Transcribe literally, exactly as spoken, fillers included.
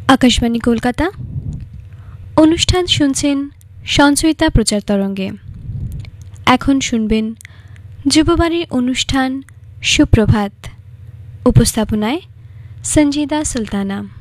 আকাশবাণী কলকাতা। অনুষ্ঠান শুনছেন সঞ্চয়িতা প্রচার তরঙ্গে। এখন শুনবেন যুববাড়ির অনুষ্ঠান সুপ্রভাত। উপস্থাপনায় সঞ্জিদা সুলতানা।